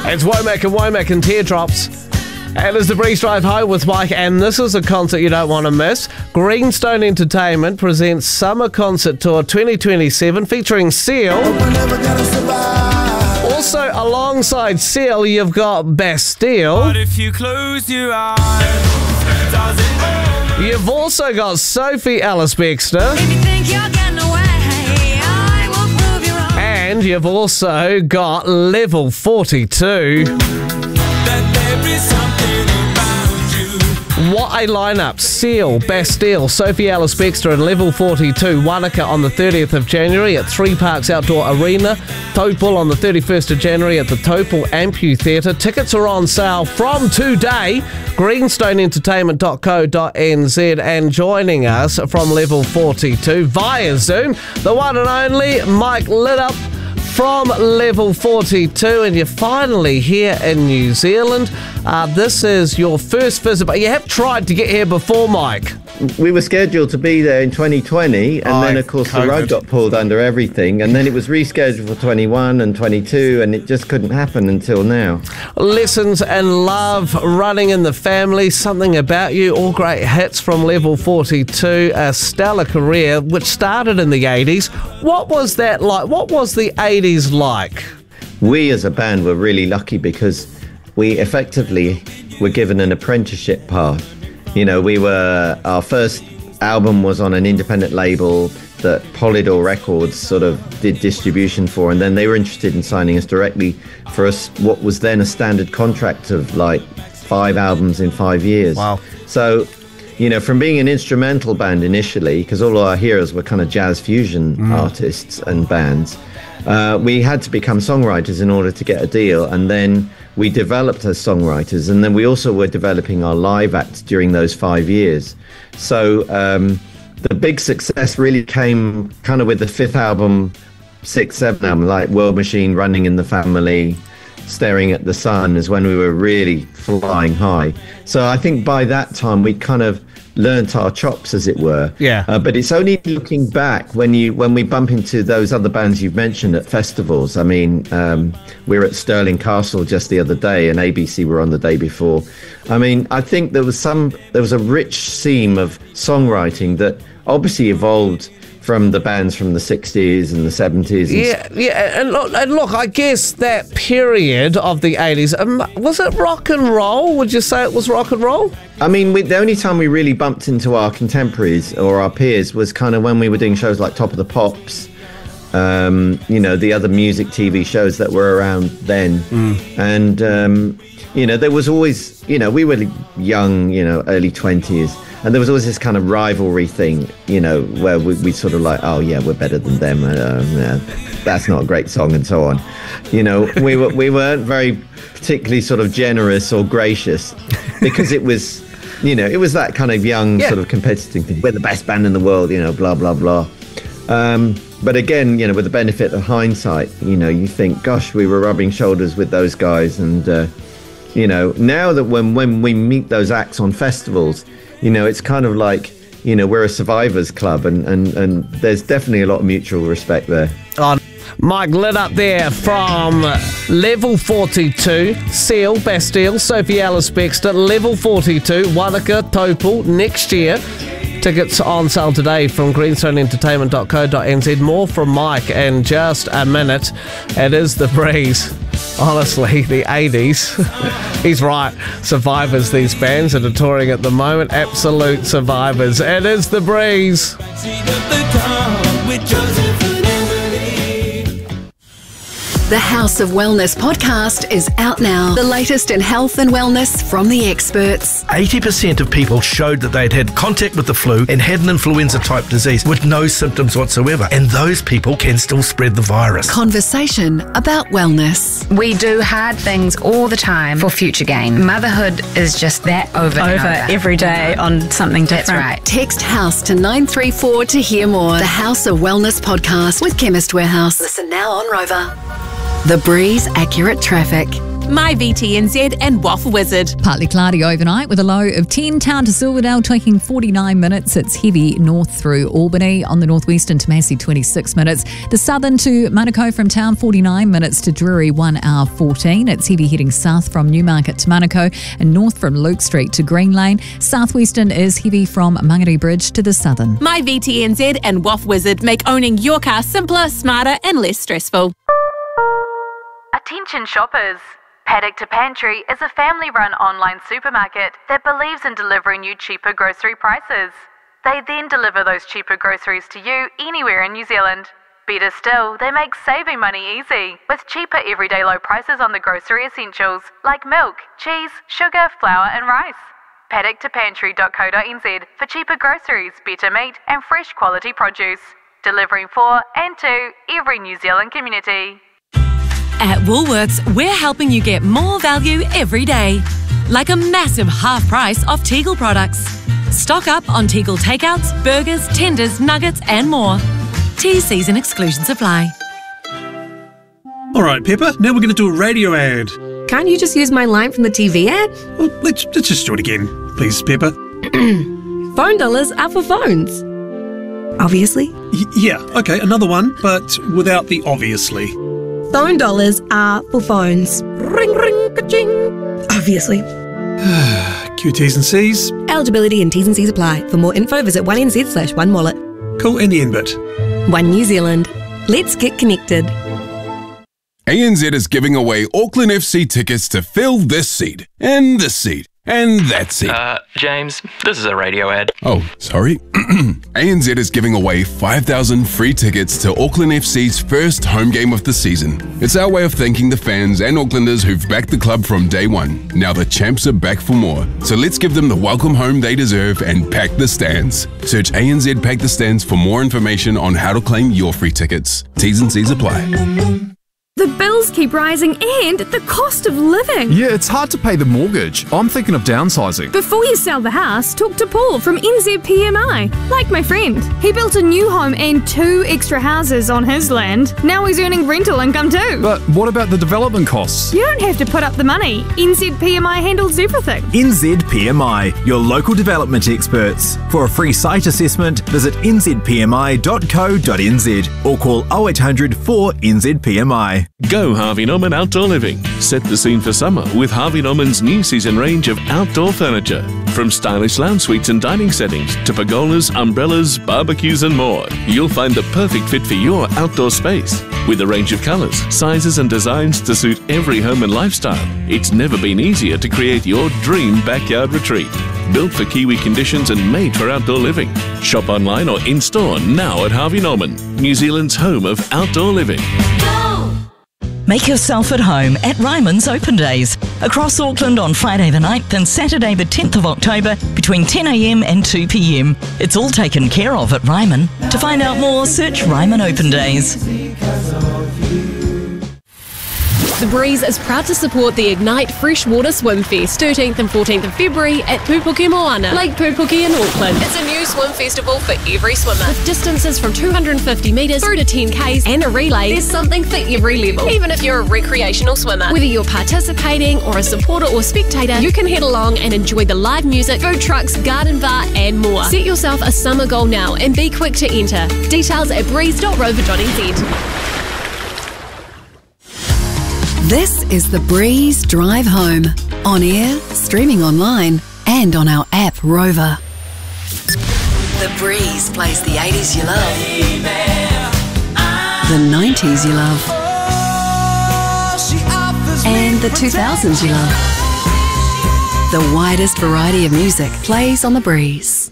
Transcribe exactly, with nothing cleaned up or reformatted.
It's Womack and Womack and Teardrops. And it's the Breeze Drive home with Mike, and this is a concert you don't want to miss. Greenstone Entertainment presents Summer Concert Tour twenty twenty-seven featuring Seal. Also, alongside Seal, you've got Bastille. But if you close your eyes, does it You've also got Sophie Ellis-Bextor. If you think you're getting away, I will prove you wrong. And you've also got Level forty-two. that there is something about you? What a lineup. Seal, Bastille, Sophie Ellis-Bextor and Level forty-two. Wanaka on the thirtieth of January at Three Parks Outdoor Arena. Topol on the thirty-first of January at the Topol Amphitheatre. Tickets are on sale from today. greenstone entertainment dot co dot n z. And joining us from Level forty-two via Zoom, the one and only Mike Liddup from Level forty-two, and you're finally here in New Zealand. Uh, this is your first visit, but you have tried to get here before, Mike. We were scheduled to be there in twenty twenty, and Oh, then, of course, COVID. the rug got pulled under everything, and then it was rescheduled for twenty-one and twenty-two, and it just couldn't happen until now. Lessons and love running in the family, something about you, all great hits from Level forty-two, a stellar career which started in the eighties. What was that like? What was the eighties like? We, as a band, were really lucky because we effectively were given an apprenticeship path. You know, we were, our first album was on an independent label that Polydor Records sort of did distribution for, and then they were interested in signing us directly for us, what was then a standard contract of like five albums in five years. Wow. So, you know, from being an instrumental band initially, because all our heroes were kind of jazz fusion mm. artists and bands, uh, we had to become songwriters in order to get a deal, and then we developed as songwriters, and then we also were developing our live acts during those five years. So um, the big success really came kind of with the fifth album, sixth, seventh album, like World Machine, Running in the Family, Staring at the Sun, is when we were really flying high. So I think by that time we kind of learnt our chops, as it were. Yeah. Uh, but it's only looking back when you when we bump into those other bands you've mentioned at festivals. I mean, um, we were at Stirling Castle just the other day, and A B C were on the day before. I mean, I think there was some there was a rich seam of songwriting that obviously evolved from the bands from the sixties and the seventies. And Yeah, yeah, and look, and look, I guess that period of the eighties, um, was it rock and roll? Would you say it was rock and roll? I mean, we, the only time we really bumped into our contemporaries or our peers was kind of when we were doing shows like Top of the Pops, um, you know, the other music T V shows that were around then. Mm. And, um, you know, there was always, you know, we were young, you know, early twenties. And there was always this kind of rivalry thing, you know, where we, we sort of like, oh, yeah, we're better than them. Uh, yeah, that's not a great song and so on. You know, we, were, we weren't very particularly sort of generous or gracious because it was, you know, it was that kind of young Yeah. sort of competitive thing. We're the best band in the world, you know, blah, blah, blah. Um, but again, you know, with the benefit of hindsight, you know, you think, gosh, we were rubbing shoulders with those guys. And, uh, you know, now that when, when we meet those acts on festivals, you know, it's kind of like, you know, we're a survivors club, and, and, and there's definitely a lot of mutual respect there. Oh, Mike Liddup there from Level forty-two, Seal, Bastille, Sophie Ellis-Bextor, Level forty-two, Wanaka, Topol, next year. Tickets on sale today from greenstone entertainment dot co dot n z. More from Mike in just a minute. It is The Breeze. Honestly, the eighties. He's right. Survivors, these bands that are touring at the moment. Absolute survivors. It is The Breeze. Seat of the car with Joseph and Emily. The House of Wellness podcast is out now. The latest in health and wellness from the experts. eighty percent of people showed that they'd had contact with the flu and had an influenza-type disease with no symptoms whatsoever. And those people can still spread the virus. Conversation about wellness. We do hard things all the time for future gain. Motherhood is just that over and over over. every day on something different. That's right. Text HOUSE to nine three four to hear more. The House of Wellness podcast with Chemist Warehouse. Listen now on Rover. The Breeze Accurate Traffic. My V T N Z and Waffle Wizard. Partly cloudy overnight with a low of ten. Town to Silverdale taking forty-nine minutes. It's heavy north through Albany. On the northwestern to Massey, twenty-six minutes. The southern to Manukau from town, forty-nine minutes to Drury, one hour fourteen. It's heavy heading south from Newmarket to Manukau and north from Luke Street to Green Lane. Southwestern is heavy from Mangere Bridge to the southern. My V T N Z and Waffle Wizard make owning your car simpler, smarter and less stressful. Attention shoppers. Paddock to Pantry is a family-run online supermarket that believes in delivering you cheaper grocery prices. They then deliver those cheaper groceries to you anywhere in New Zealand. Better still, they make saving money easy, with cheaper everyday low prices on the grocery essentials like milk, cheese, sugar, flour and rice. paddock to pantry dot co dot n z for cheaper groceries, better meat and fresh quality produce. Delivering for and to every New Zealand community. At Woolworths, we're helping you get more value every day. Like a massive half price off Tegel products. Stock up on Tegel takeouts, burgers, tenders, nuggets and more. T Cs and exclusions apply. All right, Pepper, now we're going to do a radio ad. Can't you just use my line from the T V ad? Well, let's, let's just do it again, please, Pepper. Phone dollars are for phones. Obviously. Y- yeah, okay, another one, but without the obviously. Phone dollars are for phones. Ring, ring, ka-ching. Obviously. Q Ts and Cs. Eligibility and T's and C's apply. For more info, visit one n z slash one wallet. Cool, and the end bit. One New Zealand. Let's get connected. A N Z is giving away Auckland F C tickets to fill this seat, and this seat, and that seat. Uh, James, this is a radio ad. Oh, sorry. A N Z is giving away five thousand free tickets to Auckland F C's first home game of the season. It's our way of thanking the fans and Aucklanders who've backed the club from day one. Now the champs are back for more. So let's give them the welcome home they deserve and pack the stands. Search A N Z Pack the Stands for more information on how to claim your free tickets. T's and C's apply. The bills keep rising and the cost of living. Yeah, it's hard to pay the mortgage. I'm thinking of downsizing. Before you sell the house, talk to Paul from N Z P M I. Like my friend. He built a new home and two extra houses on his land. Now he's earning rental income too. But what about the development costs? You don't have to put up the money. N Z P M I handles everything. N Z P M I, your local development experts. For a free site assessment, visit n z p m i dot co dot n z or call oh eight hundred four N Z P M I. Go Harvey Norman Outdoor Living. Set the scene for summer with Harvey Norman's new season range of outdoor furniture. From stylish lounge suites and dining settings to pergolas, umbrellas, barbecues and more. You'll find the perfect fit for your outdoor space. With a range of colours, sizes and designs to suit every home and lifestyle, it's never been easier to create your dream backyard retreat. Built for Kiwi conditions and made for outdoor living. Shop online or in-store now at Harvey Norman, New Zealand's home of outdoor living. Make yourself at home at Ryman's Open Days. Across Auckland on Friday the ninth and Saturday the tenth of October between ten a m and two p m. It's all taken care of at Ryman. To find out more, search Ryman Open Days. The Breeze is proud to support the Ignite Freshwater Swim Fest, thirteenth and fourteenth of February at Pupuke Moana, Lake Pupuke in Auckland. It's a new swim festival for every swimmer. With distances from two hundred fifty metres through to ten kays and a relay, there's something for every level. Even if you're a recreational swimmer. Whether you're participating or a supporter or spectator, you can head along and enjoy the live music, food trucks, garden bar and more. Set yourself a summer goal now and be quick to enter. Details at breeze dot rover dot n z. This is The Breeze Drive Home. On air, streaming online, and on our app Rover. The Breeze plays the eighties you love, the nineties you love, and the two thousands you love. The widest variety of music plays on The Breeze.